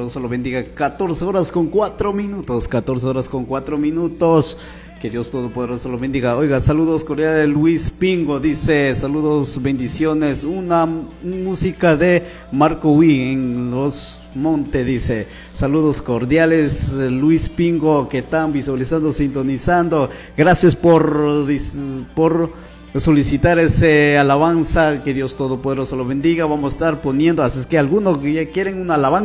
Todopoderoso lo bendiga. 14 horas con 4 minutos. 14 horas con 4 minutos. Que Dios Todopoderoso lo bendiga. Oiga, saludos cordiales de Luis Pingo. Dice, saludos, bendiciones. Una música de Marco Wii en Los Montes, dice. Saludos cordiales, Luis Pingo, que están visualizando, sintonizando. Gracias por solicitar ese alabanza. Que Dios Todopoderoso lo bendiga. Vamos a estar poniendo, así es que algunos que ya quieren una alabanza.